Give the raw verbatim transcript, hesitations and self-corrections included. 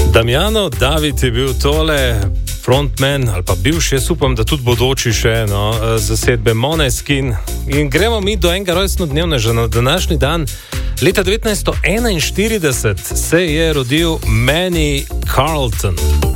Damjano David je bil tole frontman, ali pa bivši, jaz upam, da tudi bodoči še, no, zasedbe Måneskin. In gremo mi do enega rojstnodnevneža na današnji dan. Leta devetnajststo enainštirideset se je rodil Manny Carlton.